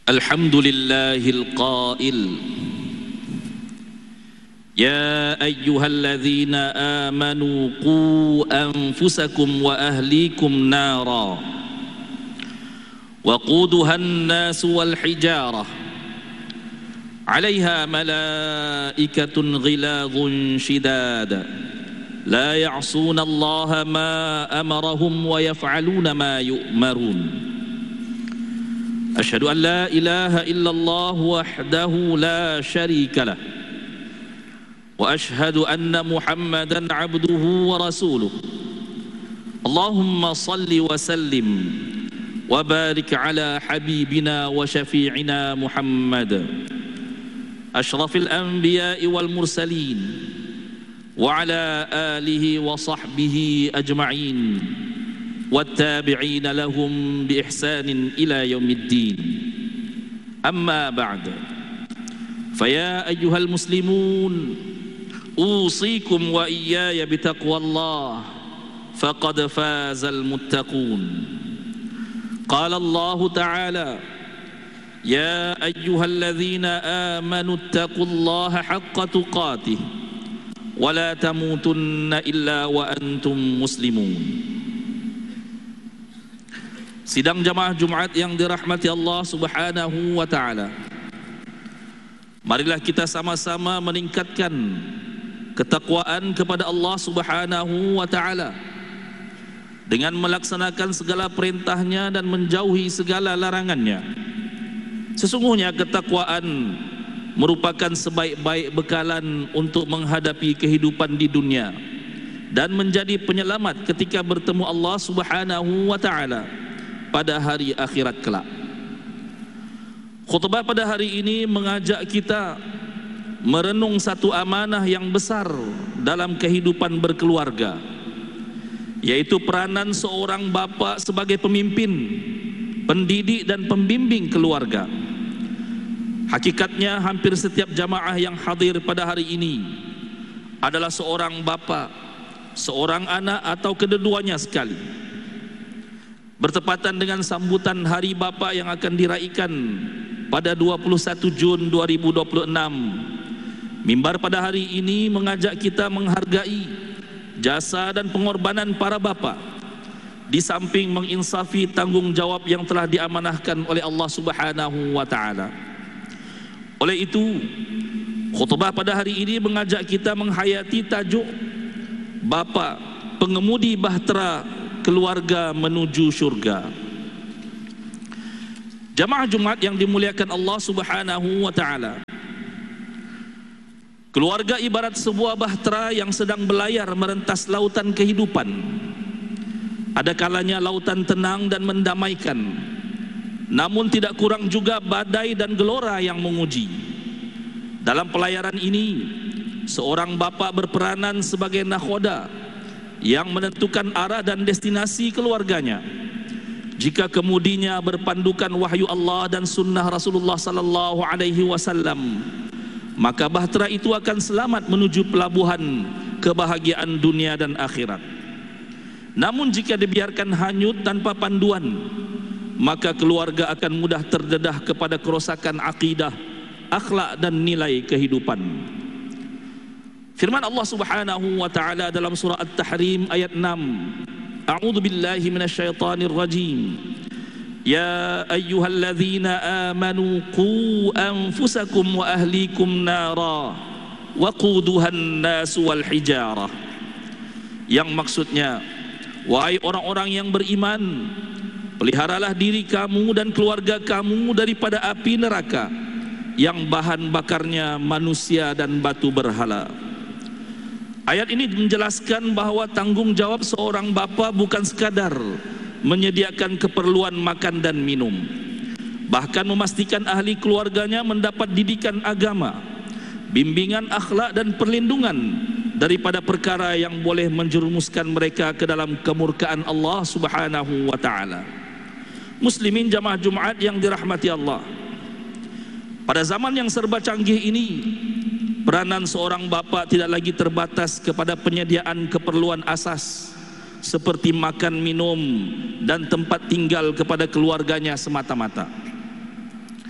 الحمد لله القائل يا أيها الذين آمنوا قوا أنفسكم وأهليكم نارا وقودها الناس والحجارة عليها ملائكة غلاظ شداد لا يعصون الله ما أمرهم ويفعلون ما يؤمرون أشهد أن لا إله إلا الله وحده لا شريك له وأشهد أن محمدا عبده ورسوله اللهم صل وسلم وبارك على حبيبنا وشفيعنا محمد أشرف الأنبياء والمرسلين وعلى آله وصحبه أجمعين والتابعين لهم بإحسان إلى يوم الدين أما بعد فيا أيها المسلمون أوصيكم وإياي بتقوى الله فقد فاز المتقون قال الله تعالى يا أيها الذين آمنوا اتقوا الله حق تقاته ولا تموتن إلا وأنتم مسلمون. Sidang jamaah Jumat yang dirahmati Allah Subhanahu wa taala. Marilah kita sama-sama meningkatkan ketakwaan kepada Allah Subhanahu wa taala dengan melaksanakan segala perintahnya dan menjauhi segala larangannya. Sesungguhnya ketakwaan merupakan sebaik-baik bekalan untuk menghadapi kehidupan di dunia dan menjadi penyelamat ketika bertemu Allah Subhanahu wa taala pada hari akhirat kelak. Khutbah pada hari ini mengajak kita merenung satu amanah yang besar dalam kehidupan berkeluarga, yaitu peranan seorang bapa sebagai pemimpin, pendidik dan pembimbing keluarga. Hakikatnya hampir setiap jamaah yang hadir pada hari ini adalah seorang bapa, seorang anak atau kedua-duanya sekali. Bertepatan dengan sambutan Hari Bapa yang akan diraikan pada 21 Jun 2026, mimbar pada hari ini mengajak kita menghargai jasa dan pengorbanan para bapa, di samping menginsafi tanggungjawab yang telah diamanahkan oleh Allah Subhanahu wa taala. Oleh itu, khutbah pada hari ini mengajak kita menghayati tajuk Bapa Pengemudi Bahtera Keluarga Menuju Syurga. Jamaah Jumat yang dimuliakan Allah Subhanahu wa taala, keluarga ibarat sebuah bahtera yang sedang berlayar merentas lautan kehidupan. Ada kalanya lautan tenang dan mendamaikan, namun tidak kurang juga badai dan gelora yang menguji. Dalam pelayaran ini, seorang bapa berperanan sebagai nakhoda yang menentukan arah dan destinasi keluarganya. Jika kemudinya berpandukan wahyu Allah dan sunnah Rasulullah sallallahu alaihi wasallam, maka bahtera itu akan selamat menuju pelabuhan kebahagiaan dunia dan akhirat. Namun jika dibiarkan hanyut tanpa panduan, maka keluarga akan mudah terdedah kepada kerosakan akidah, akhlak dan nilai kehidupan. Firman Allah Subhanahu wa taala dalam surah At-Tahrim ayat 6, A'udzu billahi minasyaitonir rajim. Ya ayyuhalladzina amanu qu anfusakum wa ahlikum nara waquduhan nasu wal hijarah. Yang maksudnya, wahai orang-orang yang beriman, peliharalah diri kamu dan keluarga kamu daripada api neraka yang bahan bakarnya manusia dan batu berhala. Ayat ini menjelaskan bahawa tanggung jawab seorang bapa bukan sekadar menyediakan keperluan makan dan minum, bahkan memastikan ahli keluarganya mendapat didikan agama, bimbingan akhlak dan perlindungan daripada perkara yang boleh menjerumuskan mereka ke dalam kemurkaan Allah Subhanahu wa taala. Muslimin jamaah Jumat yang dirahmati Allah, pada zaman yang serba canggih ini, peranan seorang bapa tidak lagi terbatas kepada penyediaan keperluan asas seperti makan, minum dan tempat tinggal kepada keluarganya semata-mata.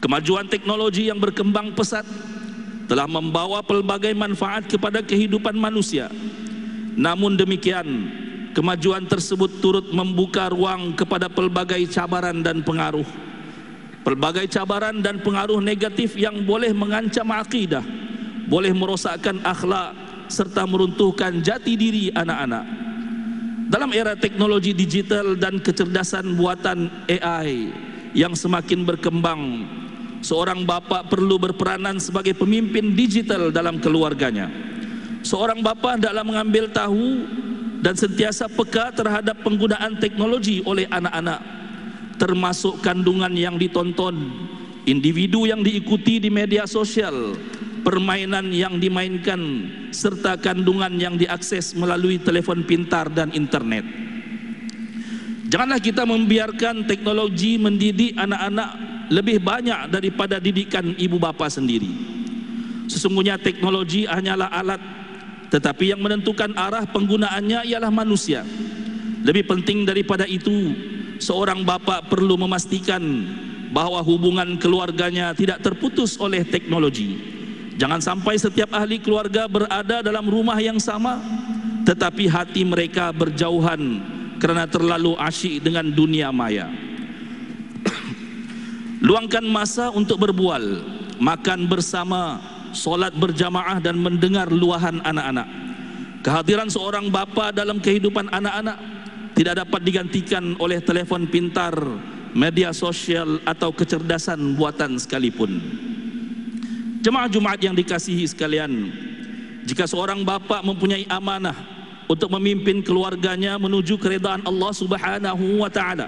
Kemajuan teknologi yang berkembang pesat telah membawa pelbagai manfaat kepada kehidupan manusia. Namun demikian, kemajuan tersebut turut membuka ruang kepada pelbagai cabaran dan pengaruh. Pelbagai cabaran dan pengaruh negatif yang boleh mengancam akidah, boleh merosakkan akhlak serta meruntuhkan jati diri anak-anak. Dalam era teknologi digital dan kecerdasan buatan AI yang semakin berkembang, seorang bapa perlu berperanan sebagai pemimpin digital dalam keluarganya. Seorang bapa hendaklah mengambil tahu dan sentiasa peka terhadap penggunaan teknologi oleh anak-anak, termasuk kandungan yang ditonton, individu yang diikuti di media sosial, permainan yang dimainkan, serta kandungan yang diakses melalui telefon pintar dan internet. Janganlah kita membiarkan teknologi mendidik anak-anak lebih banyak daripada didikan ibu bapa sendiri. Sesungguhnya teknologi hanyalah alat, tetapi yang menentukan arah penggunaannya ialah manusia. Lebih penting daripada itu, seorang bapa perlu memastikan bahawa hubungan keluarganya tidak terputus oleh teknologi. Jangan sampai setiap ahli keluarga berada dalam rumah yang sama, tetapi hati mereka berjauhan kerana terlalu asyik dengan dunia maya. Luangkan masa untuk berbual, makan bersama, solat berjamaah dan mendengar luahan anak-anak. Kehadiran seorang bapa dalam kehidupan anak-anak tidak dapat digantikan oleh telefon pintar, media sosial atau kecerdasan buatan sekalipun. Jemaah Jumaat yang dikasihi sekalian, jika seorang bapa mempunyai amanah untuk memimpin keluarganya menuju keredaan Allah Subhanahu wa taala,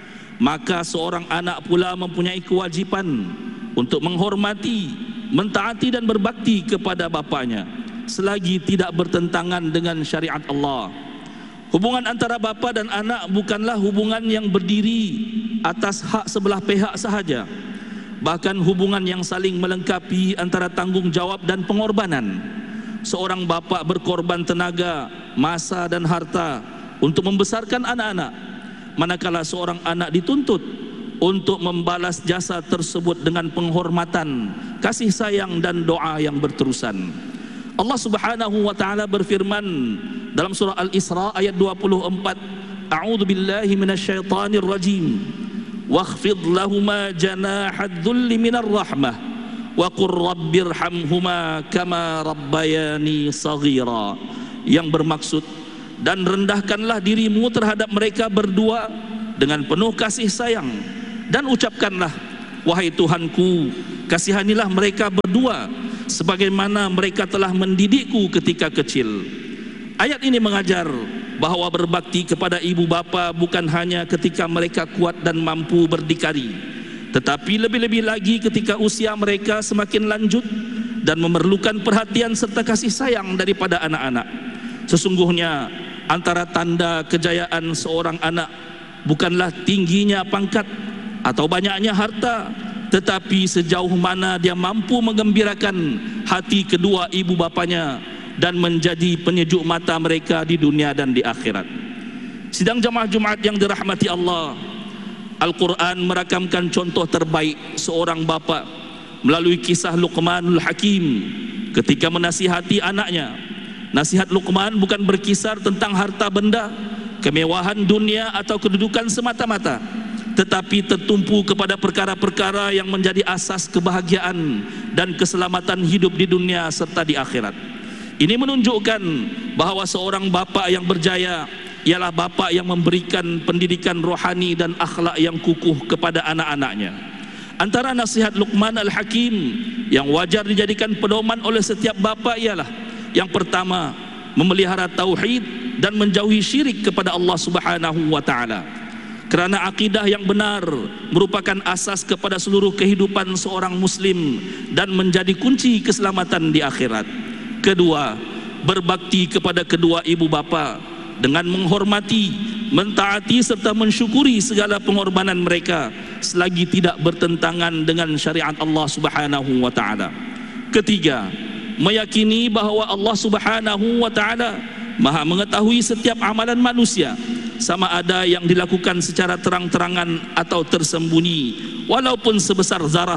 maka seorang anak pula mempunyai kewajipan untuk menghormati, mentaati dan berbakti kepada bapanya selagi tidak bertentangan dengan syariat Allah. Hubungan antara bapa dan anak bukanlah hubungan yang berdiri atas hak sebelah pihak sahaja, bahkan hubungan yang saling melengkapi antara tanggungjawab dan pengorbanan. Seorang bapa berkorban tenaga, masa dan harta untuk membesarkan anak-anak, manakala seorang anak dituntut untuk membalas jasa tersebut dengan penghormatan, kasih sayang dan doa yang berterusan. Allah Subhanahu wa taala berfirman dalam surah Al-Isra ayat 24, A'udzu billahi minasyaitonir rajim. Wakhfid lahuma janahad dhulli minar rahmah wa qur rabbirhamhuma kama rabbayani saghira. Yang bermaksud, dan rendahkanlah dirimu terhadap mereka berdua dengan penuh kasih sayang, dan ucapkanlah, wahai Tuhanku, kasihanilah mereka berdua sebagaimana mereka telah mendidikku ketika kecil. Ayat ini mengajar bahawa berbakti kepada ibu bapa bukan hanya ketika mereka kuat dan mampu berdikari, tetapi lebih-lebih lagi ketika usia mereka semakin lanjut dan memerlukan perhatian serta kasih sayang daripada anak-anak. Sesungguhnya antara tanda kejayaan seorang anak bukanlah tingginya pangkat atau banyaknya harta, tetapi sejauh mana dia mampu menggembirakan hati kedua ibu bapanya dan menjadi penyejuk mata mereka di dunia dan di akhirat. Sidang jamaah Jumaat yang dirahmati Allah, Al-Quran merakamkan contoh terbaik seorang bapa melalui kisah Luqmanul Hakim ketika menasihati anaknya. Nasihat Luqman bukan berkisar tentang harta benda, kemewahan dunia atau kedudukan semata-mata, tetapi tertumpu kepada perkara-perkara yang menjadi asas kebahagiaan dan keselamatan hidup di dunia serta di akhirat. Ini menunjukkan bahawa seorang bapa yang berjaya ialah bapa yang memberikan pendidikan rohani dan akhlak yang kukuh kepada anak-anaknya. Antara nasihat Luqman Al-Hakim yang wajar dijadikan pedoman oleh setiap bapa ialah, yang pertama, memelihara tauhid dan menjauhi syirik kepada Allah Subhanahu wa taala. Kerana akidah yang benar merupakan asas kepada seluruh kehidupan seorang muslim dan menjadi kunci keselamatan di akhirat. Kedua, berbakti kepada kedua ibu bapa dengan menghormati, mentaati serta mensyukuri segala pengorbanan mereka selagi tidak bertentangan dengan syariat Allah Subhanahu wa taala. Ketiga, meyakini bahawa Allah Subhanahu wa taala Maha mengetahui setiap amalan manusia, sama ada yang dilakukan secara terang-terangan atau tersembunyi, walaupun sebesar zarah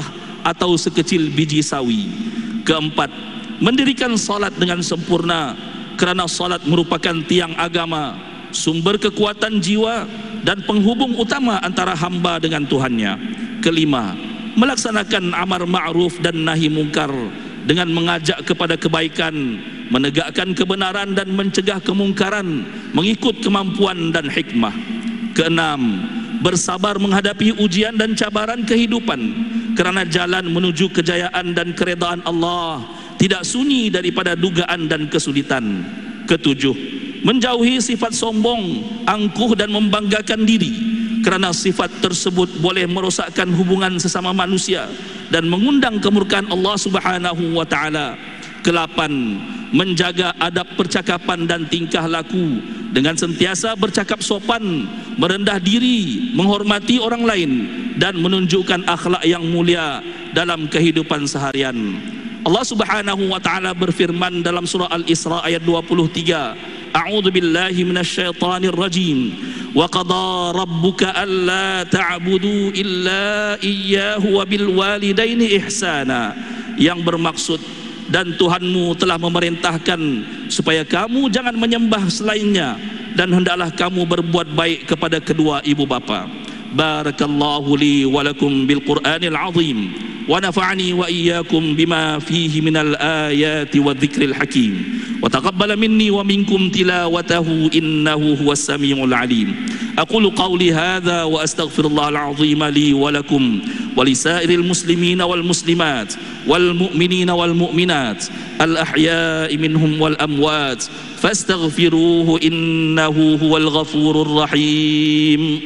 atau sekecil biji sawi. Keempat, mendirikan salat dengan sempurna, kerana salat merupakan tiang agama, sumber kekuatan jiwa dan penghubung utama antara hamba dengan Tuhannya. Kelima, melaksanakan amar ma'ruf dan nahi mungkar dengan mengajak kepada kebaikan, menegakkan kebenaran dan mencegah kemungkaran mengikut kemampuan dan hikmah. Keenam, bersabar menghadapi ujian dan cabaran kehidupan, kerana jalan menuju kejayaan dan keredaan Allah tidak sunyi daripada dugaan dan kesulitan. Ketujuh, menjauhi sifat sombong, angkuh dan membanggakan diri, kerana sifat tersebut boleh merosakkan hubungan sesama manusia dan mengundang kemurkaan Allah Subhanahu wa taala. Kelapan, menjaga adab percakapan dan tingkah laku dengan sentiasa bercakap sopan, merendah diri, menghormati orang lain dan menunjukkan akhlak yang mulia dalam kehidupan seharian. Allah Subhanahu wa taala berfirman dalam surah Al-Isra ayat 23, A'udzu billahi minasyaitonir rajim. Wa qada rabbuka alla ta'budu illa iyyahu wa bil walidaini ihsana. Yang bermaksud, dan Tuhanmu telah memerintahkan supaya kamu jangan menyembah selainnya dan hendaklah kamu berbuat baik kepada kedua ibu bapa. Barakallahu li wa lakum bil Qur'anil azim wa nafa'ani wa iyyakum bima fihi minal ayati wa dzikril hakim wa taqabbala minni wa minkum tilawatahu innahu huwas samiul alim. Aqulu qawli hadha wa astaghfirullahal azim li wa lakum wa lisairil muslimina wal muslimat wal mu'minina wal mu'minat al ahya'i minhum wal amwat fastaghfiruhu innahu huwal ghafurur rahim.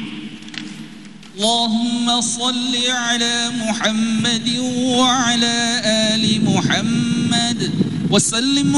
اللهم صل على محمد وعلى آل محمد وسلم